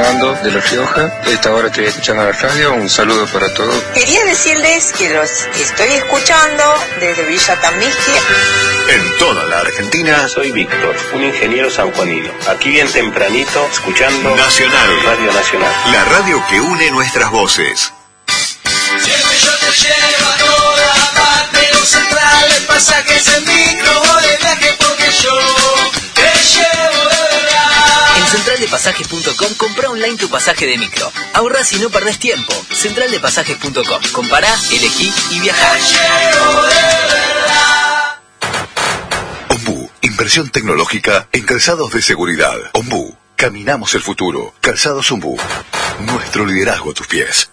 Fernando de La Rioja. A esta hora estoy escuchando la radio. Un saludo para todos. Quería decirles que los estoy escuchando desde Villa Tambisky. En toda la Argentina. Soy Víctor, un ingeniero sanjuanino. Aquí bien tempranito, escuchando Nacional. Radio Nacional. La radio que une nuestras voces. Siempre yo te llevo a toda parte, los centrales, pasajes en micro o de viaje, porque yo te llevo de verdad. En centraldepasajes.com compra online tu pasaje de micro. Ahorrás y no perdés tiempo. Centraldepasajes.com. Compará, elegí y viajá. Te llevo de verdad. Ombú, inversión tecnológica en calzados de seguridad. Ombú, caminamos el futuro. Calzados Ombú, nuestro liderazgo a tus pies.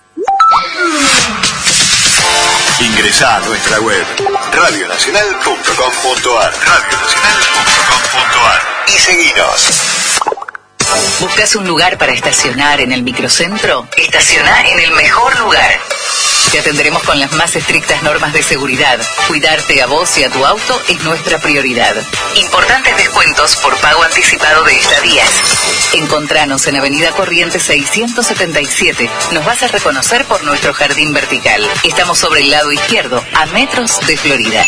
Ingresá a nuestra web radionacional.com.ar y seguinos. ¿Buscas un lugar para estacionar en el microcentro? Estacionar en el mejor lugar. Te atenderemos con las más estrictas normas de seguridad. Cuidarte a vos y a tu auto es nuestra prioridad. Importantes descuentos por pago anticipado de estadías. Encontranos en Avenida Corrientes 677. Nos vas a reconocer por nuestro jardín vertical. Estamos sobre el lado izquierdo, a metros de Florida.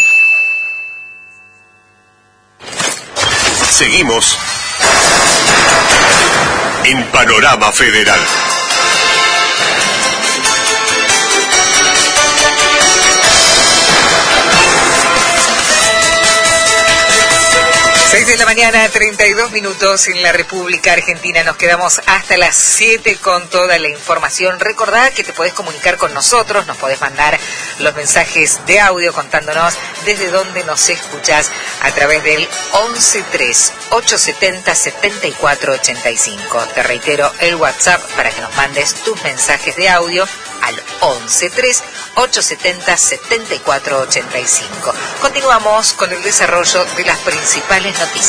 Seguimos en Panorama Federal. De la mañana, 32 minutos en la República Argentina. Nos quedamos hasta las 7 con toda la información. Recordá que te podés comunicar con nosotros, nos podés mandar los mensajes de audio contándonos desde dónde nos escuchás a través del 113-870-7485. Te reitero el WhatsApp para que nos mandes tus mensajes de audio al 113-870-7485. Continuamos con el desarrollo de las principales noticias.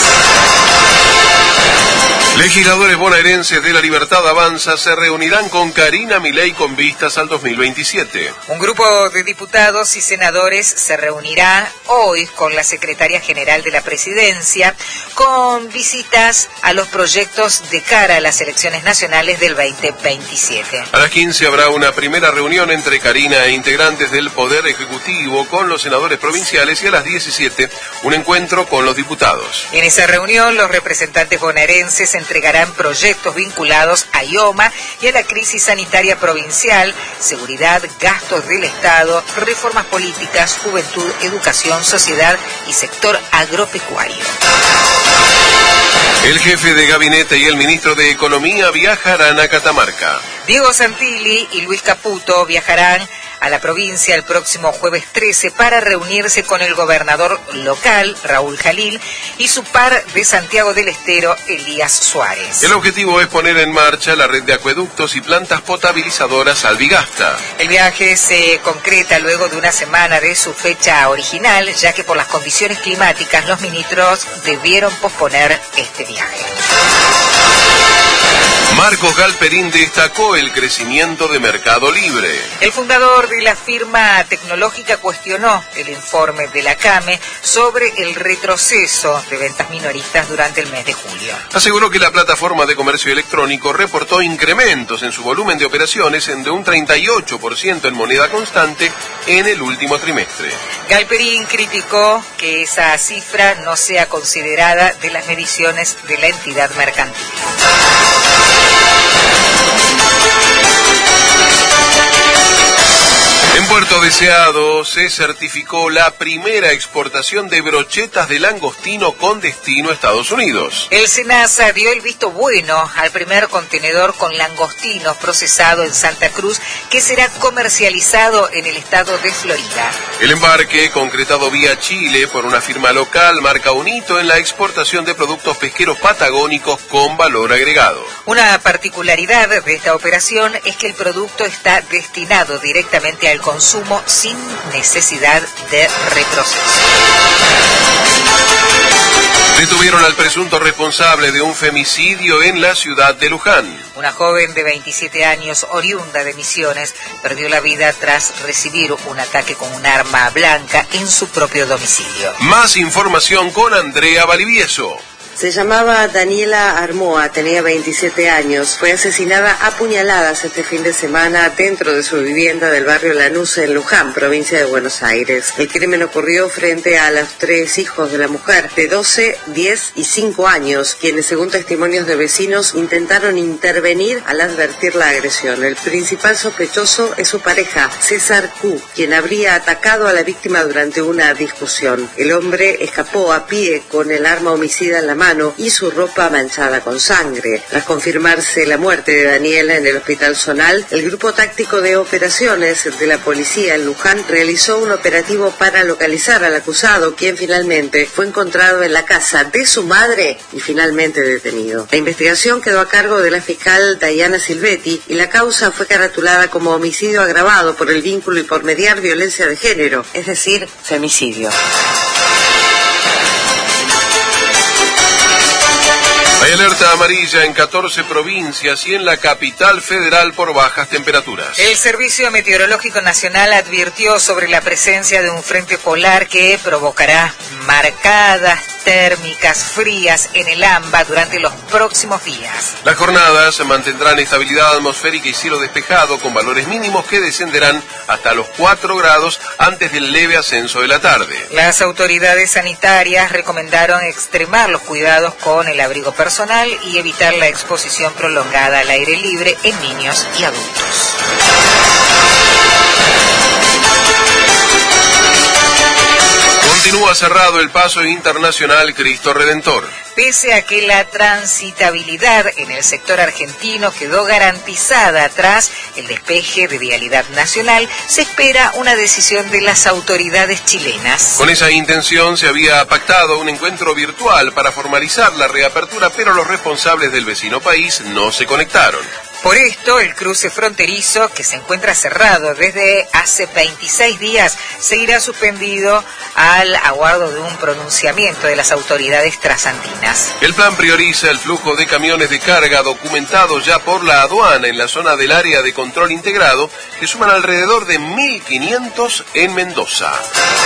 Legisladores bonaerenses de La Libertad Avanza se reunirán con Karina Milei con vistas al 2027. Un grupo de diputados y senadores se reunirá hoy con la secretaria general de la Presidencia con visitas a los proyectos de cara a las elecciones nacionales del 2027. A las 15 habrá una primera reunión entre Karina e integrantes del Poder Ejecutivo con los senadores provinciales y a las 17 un encuentro con los diputados. En esa reunión los representantes bonaerenses entregarán proyectos vinculados a IOMA y a la crisis sanitaria provincial, seguridad, gastos del Estado, reformas políticas, juventud, educación, sociedad y sector agropecuario. El jefe de gabinete y el ministro de Economía viajarán a Catamarca. Diego Santilli y Luis Caputo viajarán a la provincia el próximo jueves 13 para reunirse con el gobernador local, Raúl Jalil, y su par de Santiago del Estero, Elías Suárez. El objetivo es poner en marcha la red de acueductos y plantas potabilizadoras Albigasta. El viaje se concreta luego de una semana de su fecha original, ya que por las condiciones climáticas los ministros debieron posponer este viaje. Marcos Galperín destacó el crecimiento de Mercado Libre. El fundador de la firma tecnológica cuestionó el informe de la CAME sobre el retroceso de ventas minoristas durante el mes de julio. Aseguró que la plataforma de comercio electrónico reportó incrementos en su volumen de operaciones de un 38% en moneda constante en el último trimestre. Galperín criticó que esa cifra no sea considerada de las mediciones de la entidad mercantil. En Puerto Deseado se certificó la primera exportación de brochetas de langostino con destino a Estados Unidos. El SENASA dio el visto bueno al primer contenedor con langostinos procesado en Santa Cruz que será comercializado en el estado de Florida. El embarque, concretado vía Chile por una firma local, marca un hito en la exportación de productos pesqueros patagónicos con valor agregado. Una particularidad de esta operación es que el producto está destinado directamente al consumo sin necesidad de reproceso. Detuvieron al presunto responsable de un femicidio en la ciudad de Luján. Una joven de 27 años, oriunda de Misiones, perdió la vida tras recibir un ataque con un arma blanca en su propio domicilio. Más información con Andrea Valivieso. Se llamaba Daniela Armoa, tenía 27 años. Fue asesinada a puñaladas este fin de semana dentro de su vivienda del barrio Lanús en Luján, provincia de Buenos Aires. El crimen ocurrió frente a los 3 hijos de la mujer, de 12, 10 y 5 años, quienes, según testimonios de vecinos, intentaron intervenir al advertir la agresión. El principal sospechoso es su pareja, César Q., quien habría atacado a la víctima durante una discusión. El hombre escapó a pie con el arma homicida en la mano y su ropa manchada con sangre. Tras confirmarse la muerte de Daniela en el Hospital Zonal, el Grupo Táctico de Operaciones de la Policía en Luján realizó un operativo para localizar al acusado, quien finalmente fue encontrado en la casa de su madre y finalmente detenido. La investigación quedó a cargo de la fiscal Dayana Silvetti y la causa fue caratulada como homicidio agravado por el vínculo y por mediar violencia de género, es decir, femicidio. Hay alerta amarilla en 14 provincias y en la capital federal por bajas temperaturas. El Servicio Meteorológico Nacional advirtió sobre la presencia de un frente polar que provocará marcadas térmicas frías en el AMBA durante los próximos días. Las jornadas mantendrán estabilidad atmosférica y cielo despejado con valores mínimos que descenderán hasta los 4 grados antes del leve ascenso de la tarde. Las autoridades sanitarias recomendaron extremar los cuidados con el abrigo personal y evitar la exposición prolongada al aire libre en niños y adultos. Continúa cerrado el paso internacional Cristo Redentor. Pese a que la transitabilidad en el sector argentino quedó garantizada tras el despeje de vialidad nacional, se espera una decisión de las autoridades chilenas. Con esa intención se había pactado un encuentro virtual para formalizar la reapertura, pero los responsables del vecino país no se conectaron. Por esto, el cruce fronterizo, que se encuentra cerrado desde hace 26 días, seguirá suspendido al aguardo de un pronunciamiento de las autoridades trasandinas. El plan prioriza el flujo de camiones de carga documentados ya por la aduana en la zona del área de control integrado, que suman alrededor de 1.500 en Mendoza.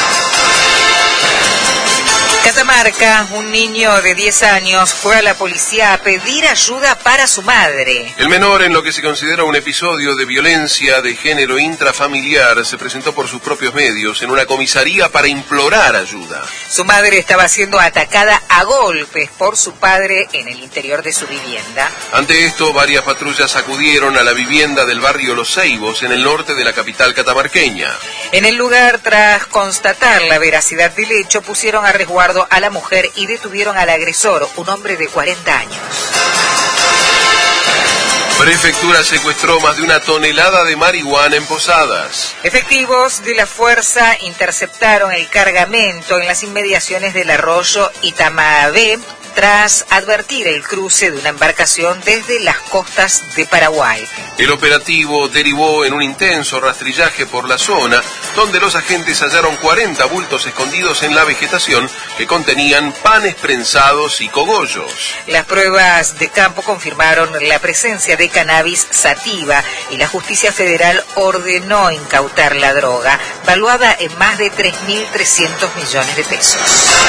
Catamarca, un niño de 10 años fue a la policía a pedir ayuda para su madre. El menor, en lo que se considera un episodio de violencia de género intrafamiliar, se presentó por sus propios medios en una comisaría para implorar ayuda. Su madre estaba siendo atacada a golpes por su padre en el interior de su vivienda. Ante esto, varias patrullas acudieron a la vivienda del barrio Los Ceibos, en el norte de la capital catamarqueña. En el lugar, tras constatar la veracidad del hecho, pusieron a resguardo a la mujer y detuvieron al agresor, un hombre de 40 años. Prefectura secuestró más de 1 tonelada de marihuana en Posadas. Efectivos de la fuerza interceptaron el cargamento en las inmediaciones del arroyo Itamabé, tras advertir el cruce de una embarcación desde las costas de Paraguay. El operativo derivó en un intenso rastrillaje por la zona, donde los agentes hallaron 40 bultos escondidos en la vegetación que contenían panes prensados y cogollos. Las pruebas de campo confirmaron la presencia de cannabis sativa y la justicia federal ordenó incautar la droga, valuada en más de 3.300 millones de pesos.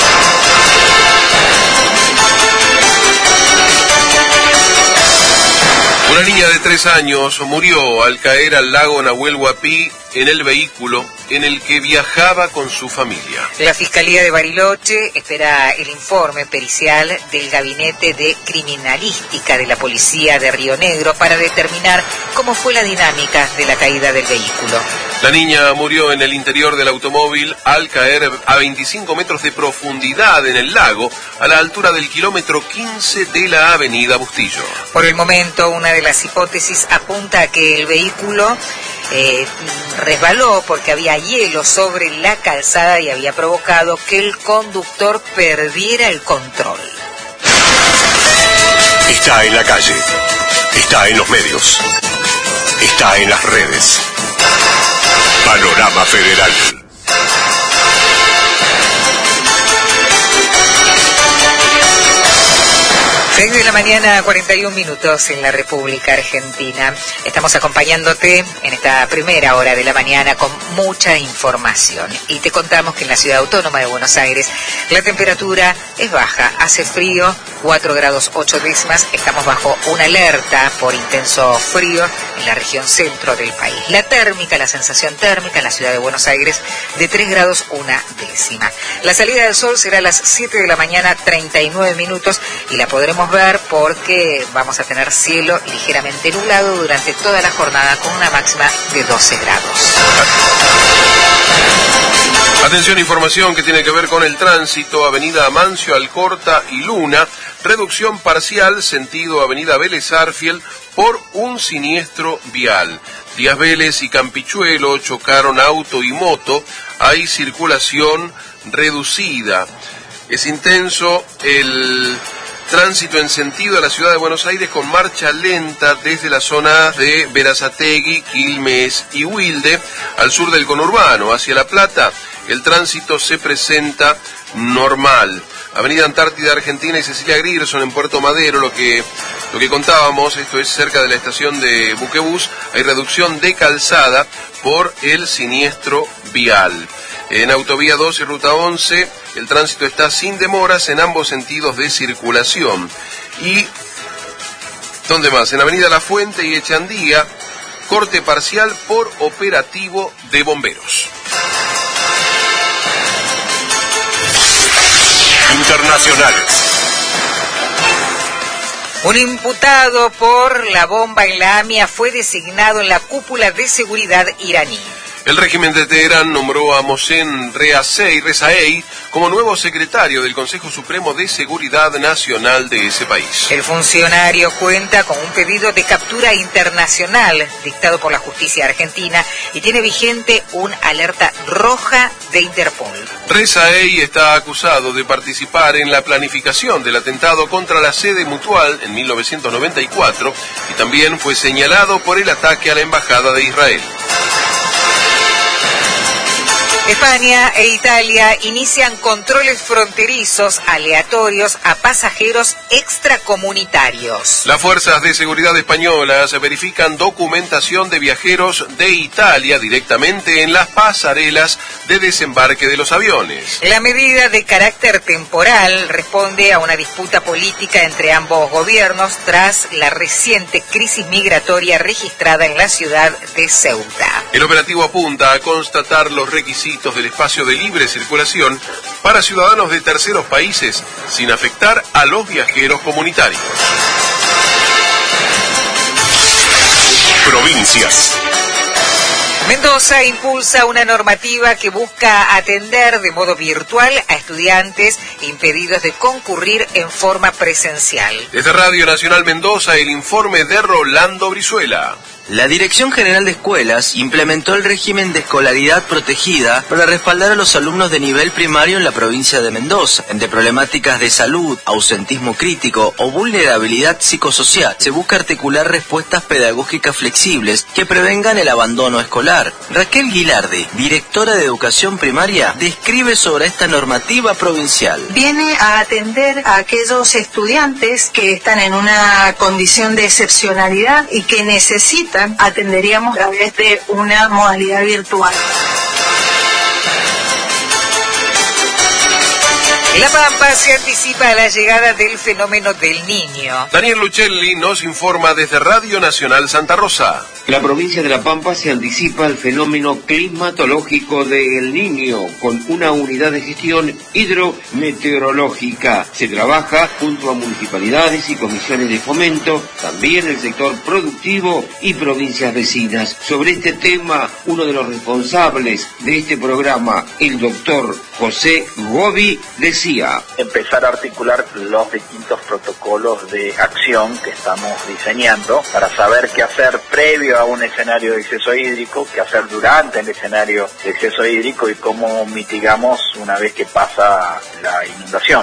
Una niña de 3 años murió al caer al lago Nahuel Huapi en el vehículo en el que viajaba con su familia. La Fiscalía de Bariloche espera el informe pericial del Gabinete de Criminalística de la Policía de Río Negro para determinar cómo fue la dinámica de la caída del vehículo. La niña murió en el interior del automóvil al caer a 25 metros de profundidad en el lago, a la altura del kilómetro 15 de la avenida Bustillo. Por el momento, una de las hipótesis apunta a que el vehículo resbaló porque había hielo sobre la calzada y había provocado que el conductor perdiera el control. Está en la calle, está en los medios, está en las redes. Panorama Federal. 6 de la mañana, 41 minutos en la República Argentina. Estamos acompañándote en esta primera hora de la mañana con mucha información. Y te contamos que en la Ciudad Autónoma de Buenos Aires la temperatura es baja, hace frío, 4 grados 8 décimas. Estamos bajo una alerta por intenso frío en la región centro del país. La sensación térmica en la Ciudad de Buenos Aires de 3 grados 1 décima. La salida del sol será a las 7 de la mañana, 39 minutos, y la podremos ver porque vamos a tener cielo ligeramente nublado durante toda la jornada con una máxima de 12 grados. Atención, información que tiene que ver con el tránsito. Avenida Amancio, Alcorta y Luna, reducción parcial sentido Avenida Vélez Arfiel por un siniestro vial. Díaz Vélez y Campichuelo chocaron auto y moto, hay circulación reducida. Es intenso el tránsito en sentido de la Ciudad de Buenos Aires con marcha lenta desde las zonas de Berazategui, Quilmes y Wilde al sur del conurbano. Hacia La Plata el tránsito se presenta normal. Avenida Antártida Argentina y Cecilia Grierson en Puerto Madero, lo que contábamos, esto es cerca de la estación de Buquebús, hay reducción de calzada por el siniestro vial. En Autovía 2 y Ruta 11, el tránsito está sin demoras en ambos sentidos de circulación. Y, ¿dónde más? En Avenida La Fuente y Echandía, corte parcial por operativo de bomberos. Internacionales. Un imputado por la bomba en la AMIA fue designado en la cúpula de seguridad iraní. El régimen de Teherán nombró a Mohsen Rezaei como nuevo secretario del Consejo Supremo de Seguridad Nacional de ese país. El funcionario cuenta con un pedido de captura internacional dictado por la justicia argentina y tiene vigente una alerta roja de Interpol. Rezaei está acusado de participar en la planificación del atentado contra la sede Mutual en 1994 y también fue señalado por el ataque a la Embajada de Israel. España e Italia inician controles fronterizos aleatorios a pasajeros extracomunitarios. Las fuerzas de seguridad españolas verifican documentación de viajeros de Italia directamente en las pasarelas de desembarque de los aviones. La medida de carácter temporal responde a una disputa política entre ambos gobiernos tras la reciente crisis migratoria registrada en la ciudad de Ceuta. El operativo apunta a constatar los requisitos del espacio de libre circulación para ciudadanos de terceros países sin afectar a los viajeros comunitarios. Provincias. Mendoza impulsa una normativa que busca atender de modo virtual a estudiantes impedidos de concurrir en forma presencial. Desde Radio Nacional Mendoza, el informe de Rolando Brizuela. La Dirección General de Escuelas implementó el régimen de escolaridad protegida para respaldar a los alumnos de nivel primario en la provincia de Mendoza. Ante problemáticas de salud, ausentismo crítico o vulnerabilidad psicosocial, se busca articular respuestas pedagógicas flexibles que prevengan el abandono escolar. Raquel Guilardi, directora de Educación Primaria, describe sobre esta normativa provincial. Viene a atender a aquellos estudiantes que están en una condición de excepcionalidad y que necesitan, atenderíamos a través de una modalidad virtual. La Pampa se anticipa a la llegada del fenómeno del Niño. Daniel Luchelli nos informa desde Radio Nacional Santa Rosa. La provincia de La Pampa se anticipa al fenómeno climatológico del Niño con una unidad de gestión hidrometeorológica. Se trabaja junto a municipalidades y comisiones de fomento, también el sector productivo y provincias vecinas. Sobre este tema, uno de los responsables de este programa, el doctor José Gobi, decía: empezar a articular los distintos protocolos de acción que estamos diseñando para saber qué hacer previo a un escenario de exceso hídrico, qué hacer durante el escenario de exceso hídrico y cómo mitigamos una vez que pasa la inundación.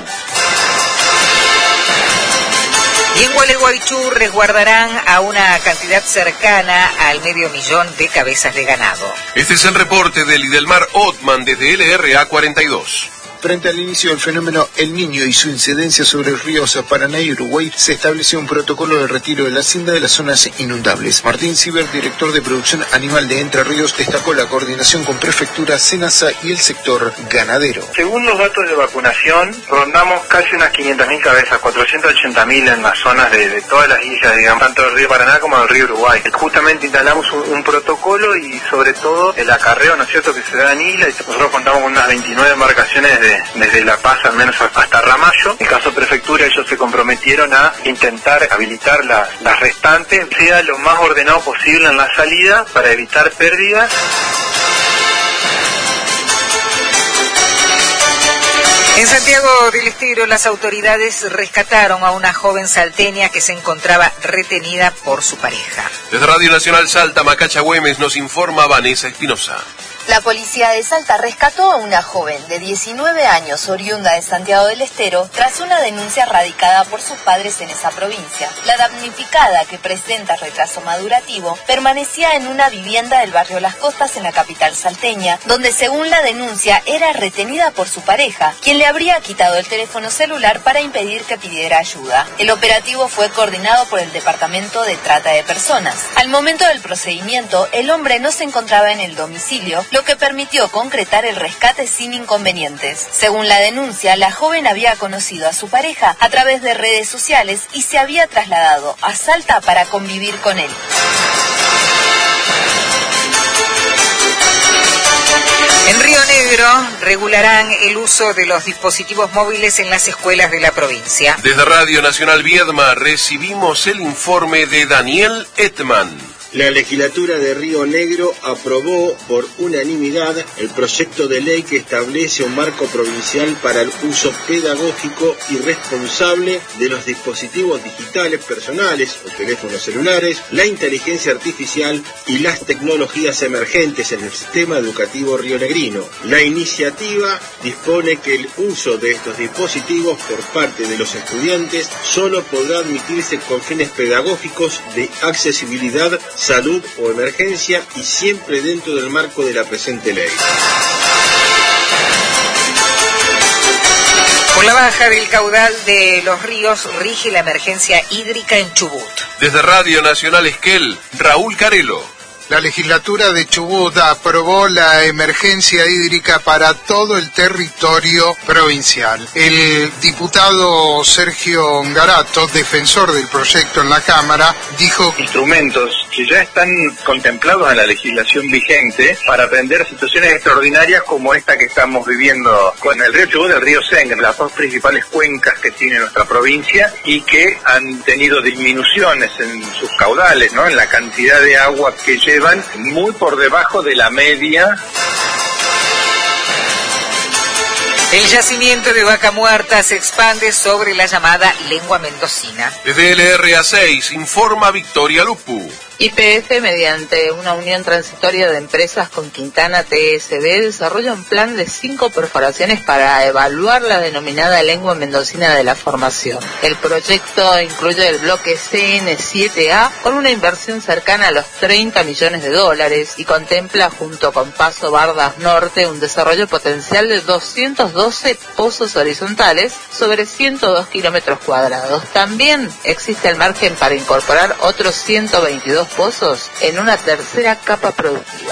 Y en Gualeguaychú resguardarán a una cantidad cercana al 500.000 de cabezas de ganado. Este es el reporte de Lidelmar Ottman desde LRA 42. Frente al inicio del fenómeno El Niño y su incidencia sobre los ríos Paraná y Uruguay, se estableció un protocolo de retiro de la hacienda de las zonas inundables. Martín Ciber, director de producción animal de Entre Ríos, destacó la coordinación con Prefectura, SENASA y el sector ganadero. Según los datos de vacunación, rondamos casi unas 500.000 cabezas, 480.000 en las zonas de todas las islas, digamos, tanto del río Paraná como del río Uruguay. Justamente instalamos un protocolo y sobre todo el acarreo, ¿no es cierto?, que se da en isla. Nosotros contamos con unas 29 embarcaciones desde La Paz al menos hasta Ramallo. En el caso de Prefectura, ellos se comprometieron a intentar habilitar las restantes, sea lo más ordenado posible en la salida para evitar pérdidas. En Santiago del Estero, las autoridades rescataron a una joven salteña que se encontraba retenida por su pareja. Desde Radio Nacional Salta, Macacha Güemes, nos informa Vanessa Espinosa. La policía de Salta rescató a una joven de 19 años oriunda de Santiago del Estero tras una denuncia radicada por sus padres en esa provincia. La damnificada, que presenta retraso madurativo, permanecía en una vivienda del barrio Las Costas en la capital salteña, donde según la denuncia era retenida por su pareja, quien le habría quitado el teléfono celular para impedir que pidiera ayuda. El operativo fue coordinado por el Departamento de Trata de Personas. Al momento del procedimiento, el hombre no se encontraba en el domicilio, lo que permitió concretar el rescate sin inconvenientes. Según la denuncia, la joven había conocido a su pareja a través de redes sociales y se había trasladado a Salta para convivir con él. En Río Negro regularán el uso de los dispositivos móviles en las escuelas de la provincia. Desde Radio Nacional Viedma recibimos el informe de Daniel Etman. La legislatura de Río Negro aprobó por unanimidad el proyecto de ley que establece un marco provincial para el uso pedagógico y responsable de los dispositivos digitales personales o teléfonos celulares, la inteligencia artificial y las tecnologías emergentes en el sistema educativo rionegrino. La iniciativa dispone que el uso de estos dispositivos por parte de los estudiantes solo podrá admitirse con fines pedagógicos de accesibilidad, salud o emergencia y siempre dentro del marco de la presente ley. Por la baja del caudal de los ríos rige la emergencia hídrica en Chubut. Desde Radio Nacional Esquel, Raúl Carelo. La legislatura de Chubut aprobó la emergencia hídrica para todo el territorio provincial. El diputado Sergio Ngarato, defensor del proyecto en la Cámara, dijo: instrumentos que ya están contemplados en la legislación vigente para atender situaciones extraordinarias como esta que estamos viviendo con el río Chubut y el río Sengre, las dos principales cuencas que tiene nuestra provincia y que han tenido disminuciones en sus caudales, ¿no?, en la cantidad de agua que llevan, muy por debajo de la media. El yacimiento de Vaca Muerta se expande sobre la llamada lengua mendocina. Desde LRA6 informa Victoria Lupu. YPF, mediante una unión transitoria de empresas con Quintana TSB, desarrolla un plan de 5 perforaciones para evaluar la denominada lengua mendocina de la formación. El proyecto incluye el bloque CN7A con una inversión cercana a los $30 millones y contempla, junto con Paso Bardas Norte, un desarrollo potencial de 212 pozos horizontales sobre 102 kilómetros cuadrados. También existe el margen para incorporar otros 122 pozos en una tercera capa productiva.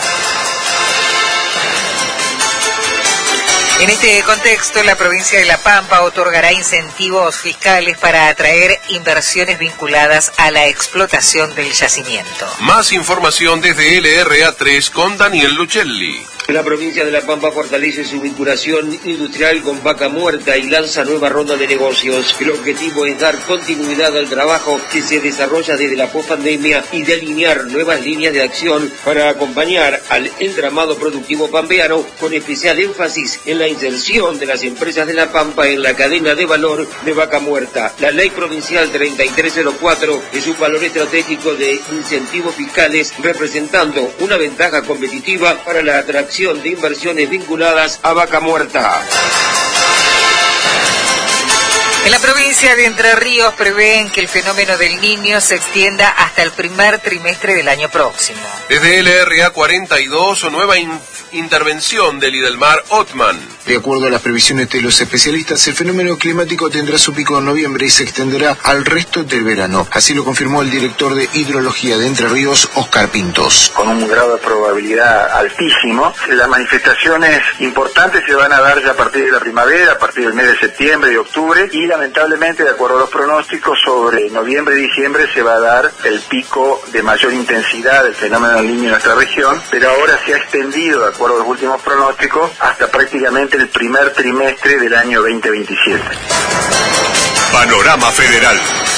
En este contexto, la provincia de La Pampa otorgará incentivos fiscales para atraer inversiones vinculadas a la explotación del yacimiento. Más información desde LRA3 con Daniel Luchelli. La provincia de La Pampa fortalece su vinculación industrial con Vaca Muerta y lanza nueva ronda de negocios. El objetivo es dar continuidad al trabajo que se desarrolla desde la pospandemia y delinear nuevas líneas de acción para acompañar al entramado productivo pampeano, con especial énfasis en la inserción de las empresas de La Pampa en la cadena de valor de Vaca Muerta. La ley provincial 3304 es un valor estratégico de incentivos fiscales, representando una ventaja competitiva para la atracción de inversiones vinculadas a Vaca Muerta. En la provincia de Entre Ríos prevén que el fenómeno del Niño se extienda hasta el primer trimestre del año próximo. Desde LRA 42, nueva intervención del Idelmar Othman. De acuerdo a las previsiones de los especialistas, el fenómeno climático tendrá su pico en noviembre y se extenderá al resto del verano. Así lo confirmó el director de Hidrología de Entre Ríos, Oscar Pintos. Con un grado de probabilidad altísimo, las manifestaciones importantes se van a dar ya a partir de la primavera, a partir del mes de septiembre y octubre, y lamentablemente, de acuerdo a los pronósticos, sobre noviembre y diciembre se va a dar el pico de mayor intensidad del fenómeno del Niño en nuestra región, pero ahora se ha extendido, de acuerdo a los últimos pronósticos, hasta prácticamente el primer trimestre del año 2027. Panorama Federal.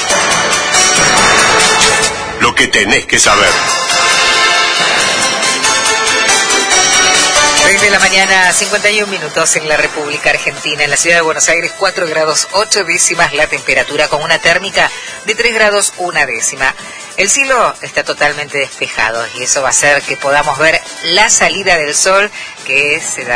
Lo que tenés que saber. 6 de la mañana, 51 minutos en la República Argentina. En la ciudad de Buenos Aires, 4 grados 8 décimas la temperatura, con una térmica de 3 grados 1 décima. El cielo está totalmente despejado y eso va a hacer que podamos ver la salida del sol, que se da